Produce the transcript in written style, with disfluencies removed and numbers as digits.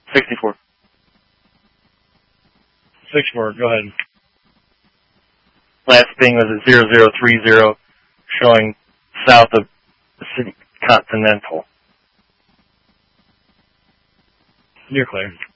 64. 64, go ahead. Last thing was a 0030 showing south of Pacific Continental. You're clear.